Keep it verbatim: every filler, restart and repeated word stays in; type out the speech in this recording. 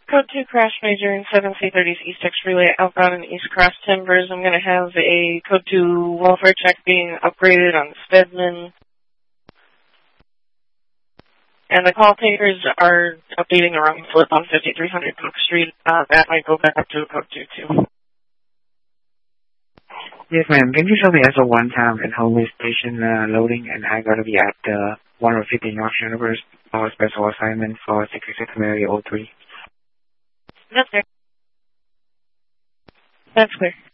Code two crash major in seven C thirties East X relay outbound and East Cross Timbers. I'm going to have a Code two welfare check being upgraded on Stedman. And the call takers are updating a wrong flip on fifty-three hundred Cook Street. Uh, that might go back up to a Code two too. Yes, ma'am. Can you show me as a one time at Homewood Station uh, loading, and I got to be at uh, one fifty North Universe, our special assignment for sixty-six Mary oh three. That's clear. That's clear.